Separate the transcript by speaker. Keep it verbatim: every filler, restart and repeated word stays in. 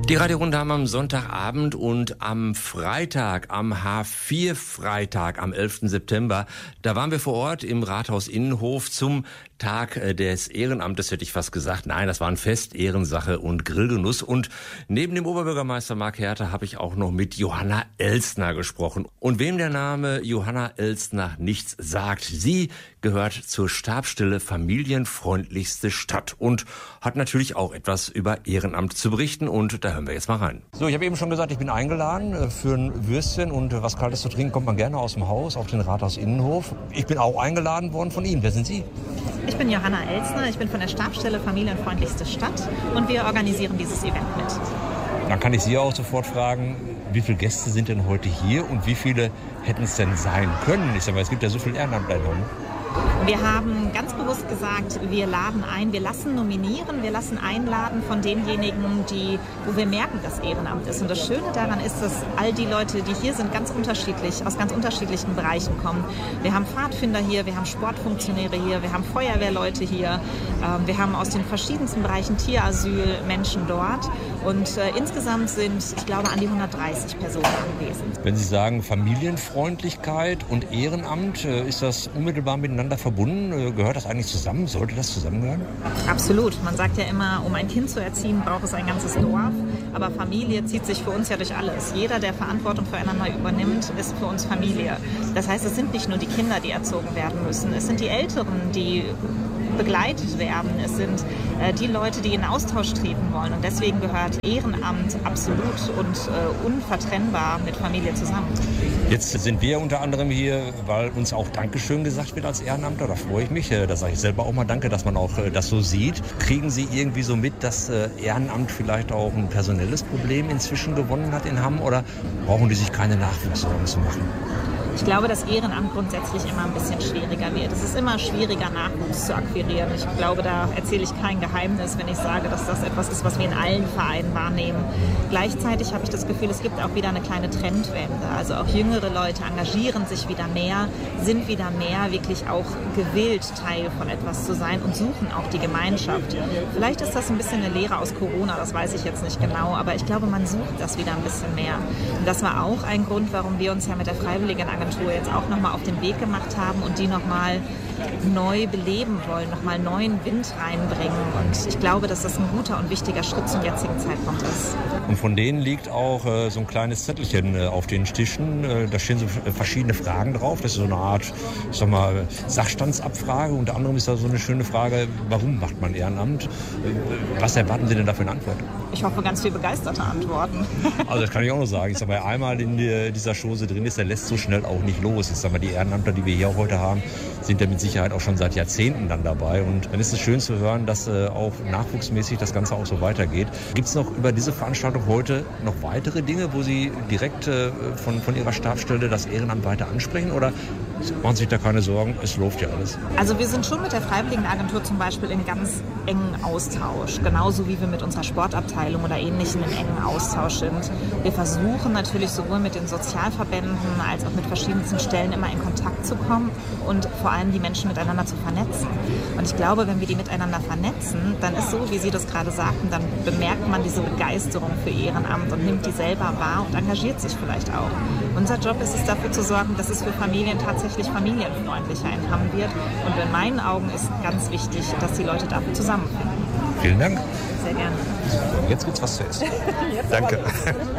Speaker 1: Die Radiorunde haben wir am Sonntagabend und am Freitag, am H vier Freitag, am elften September, da waren wir vor Ort im Rathaus Innenhof zum Tag des Ehrenamtes, hätte ich fast gesagt. Nein, das war ein Fest, Ehrensache und Grillgenuss. Und neben dem Oberbürgermeister Marc Herter habe ich auch noch mit Johanna Elstner gesprochen. Und wem der Name Johanna Elstner nichts sagt, sie gehört zur Stabsstelle Familienfreundlichste Stadt und hat natürlich auch etwas über Ehrenamt zu berichten. Und da hören wir jetzt mal rein. So, ich habe eben schon gesagt, ich bin eingeladen für ein Würstchen und was Kaltes zu trinken kommt man gerne aus dem Haus auf den Rathaus Innenhof. Ich bin auch eingeladen worden von Ihnen. Wer sind Sie?
Speaker 2: Ich bin Johanna Elstner, ich bin von der Stabsstelle Familienfreundlichste Stadt und wir organisieren dieses Event mit.
Speaker 1: Dann kann ich Sie auch sofort fragen, wie viele Gäste sind denn heute hier und wie viele hätten es denn sein können? Ich sag mal, es gibt ja so viel Ehrenamtler.
Speaker 2: Wir haben ganz bewusst gesagt, wir laden ein, wir lassen nominieren, wir lassen einladen von denjenigen, die, wo wir merken, dass Ehrenamt ist. Und das Schöne daran ist, dass all die Leute, die hier sind, ganz unterschiedlich, aus ganz unterschiedlichen Bereichen kommen. Wir haben Pfadfinder hier, wir haben Sportfunktionäre hier, wir haben Feuerwehrleute hier, äh, wir haben aus den verschiedensten Bereichen Tierasyl Menschen dort. Und äh, insgesamt sind, ich glaube, an die hundertdreißig Personen anwesend.
Speaker 1: Wenn Sie sagen Familienfreundlichkeit und Ehrenamt, äh, ist das unmittelbar miteinander verbunden? Äh, gehört das eigentlich zusammen? Sollte das zusammengehören?
Speaker 2: Absolut. Man sagt ja immer, um ein Kind zu erziehen, braucht es ein ganzes Dorf. Aber Familie zieht sich für uns ja durch alles. Jeder, der Verantwortung füreinander übernimmt, ist für uns Familie. Das heißt, es sind nicht nur die Kinder, die erzogen werden müssen. Es sind die Älteren, die begleitet werden. Es sind äh, die Leute, die in Austausch treten wollen. Und deswegen gehört Ehrenamt absolut und äh, unvertrennbar mit Familie zusammen.
Speaker 1: Jetzt sind wir unter anderem hier, weil uns auch Dankeschön gesagt wird als Ehrenamtler. Da freue ich mich. Da sage ich selber auch mal Danke, dass man auch äh, das so sieht. Kriegen Sie irgendwie so mit, dass äh, Ehrenamt vielleicht auch ein personelles Problem inzwischen gewonnen hat in Hamm? Oder brauchen die sich keine Nachwuchssorgen zu machen?
Speaker 2: Ich glaube, dass Ehrenamt grundsätzlich immer ein bisschen schwieriger wird. Es ist immer schwieriger, Nachwuchs zu akquirieren. Ich glaube, da erzähle ich kein Geheimnis, wenn ich sage, dass das etwas ist, was wir in allen Vereinen wahrnehmen. Gleichzeitig habe ich das Gefühl, es gibt auch wieder eine kleine Trendwende. Also auch jüngere Leute engagieren sich wieder mehr, sind wieder mehr wirklich auch gewillt, Teil von etwas zu sein und suchen auch die Gemeinschaft. Vielleicht ist das ein bisschen eine Lehre aus Corona, das weiß ich jetzt nicht genau, aber ich glaube, man sucht das wieder ein bisschen mehr. Und das war auch ein Grund, warum wir uns ja mit der Freiwilligenagentur jetzt auch nochmal auf den Weg gemacht haben und die nochmal neu beleben wollen, nochmal neuen Wind reinbringen. Und ich glaube, dass das ein guter und wichtiger Schritt zum jetzigen Zeitpunkt ist.
Speaker 1: Und von denen liegt auch äh, so ein kleines Zettelchen äh, auf den Tischen. Äh, da stehen so verschiedene Fragen drauf. Das ist so eine Art, ich sag mal, Sachstandsabfrage. Unter anderem ist da so eine schöne Frage, warum macht man Ehrenamt? Äh, was erwarten Sie denn da für eine Antwort?
Speaker 2: Ich hoffe, ganz viel begeisterte Antworten.
Speaker 1: Also das kann ich auch noch sagen. Ich sag mal, einmal in die, dieser Chose drin ist, der lässt so schnell auch nicht los. Ich sag mal, die Ehrenamtler, die wir hier auch heute haben, sind ja mit Sicherheit auch schon seit Jahrzehnten dann dabei. Und dann ist es schön zu hören, dass äh, auch nachwuchsmäßig das Ganze auch so weitergeht. Gibt es noch über diese Veranstaltung heute noch weitere Dinge, wo Sie direkt äh, von, von Ihrer Stabsstelle das Ehrenamt weiter ansprechen? Oder machen Sie sich da keine Sorgen, es läuft ja alles?
Speaker 2: Also wir sind schon mit der Freiwilligenagentur zum Beispiel in ganz engen Austausch. Genauso wie wir mit unserer Sportabteilung oder Ähnlichem in engen Austausch sind. Wir versuchen natürlich sowohl mit den Sozialverbänden als auch mit verschiedensten Stellen immer in Kontakt zu kommen und vor allem die Menschen miteinander zu vernetzen. Und ich glaube, wenn wir die miteinander vernetzen, dann ist so, wie Sie das gerade sagten, dann bemerkt man diese Begeisterung für Ehrenamt und nimmt die selber wahr und engagiert sich vielleicht auch. Unser Job ist es, dafür zu sorgen, dass es für Familien tatsächlich familienfreundlicher in Hamm wird. Und in meinen Augen ist ganz wichtig, dass die Leute dafür zusammenfinden.
Speaker 1: Vielen Dank.
Speaker 2: Sehr gerne.
Speaker 1: Jetzt gibt's was zu essen. Danke.